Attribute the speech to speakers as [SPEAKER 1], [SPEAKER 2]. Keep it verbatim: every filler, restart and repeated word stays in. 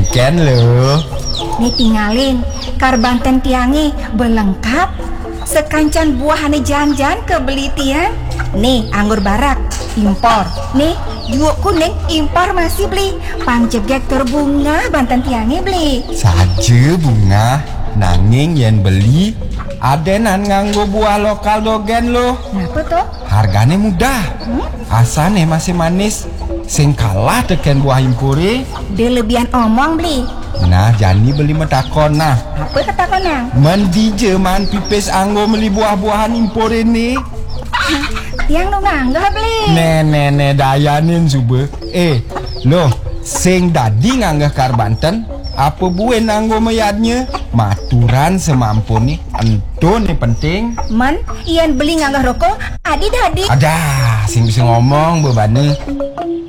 [SPEAKER 1] Ken lo.
[SPEAKER 2] Nih tinggalin, karbanten tiangi belengkap. Sekancan buah ane janjan kebeli tiang. Nih anggur barak, impor. Nih juo kuning impor masih beli. Pangjegek terbunga banten tiangi beli.
[SPEAKER 1] Saja bunga, nanging yen beli adenan nganggo buah lokal dogen lo.
[SPEAKER 2] Kenapa tuh?
[SPEAKER 1] Harganya mudah, hmm? Asane masih manis. Sing kalah teken buah impore.
[SPEAKER 2] Dia lebihan omong beli.
[SPEAKER 1] Nah, Jani beli metakon nah.
[SPEAKER 2] Apa ketakon nang?
[SPEAKER 1] Mendije man pipis anggo beli buah-buahan impor ini.
[SPEAKER 2] Tiang lu nganggah beli.
[SPEAKER 1] Nenek dayanin juga. Eh, loh, sing dadi nganggah karbanten, apa buen anggo mayadnya? Maturan semampu nih, ento nih penting.
[SPEAKER 2] Man, ian beli nganggah rokok, adi dadi.
[SPEAKER 1] Ada, sing bisa ngomong bebani.